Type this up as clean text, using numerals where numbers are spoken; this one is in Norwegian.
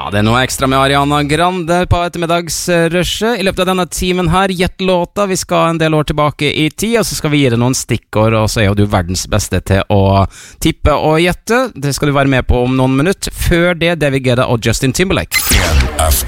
Ja, det noe ekstra med Ariana Grande på ettermiddagsrushet. I løpet av denne timen her, gjett låta. Vi skal en del år tilbake I tid, og så skal vi gi deg noen stikkord, og så jo du verdens beste til å tippe og gjette. Det skal du være med på om noen minutter. Før det, David Guetta og Justin Timberlake.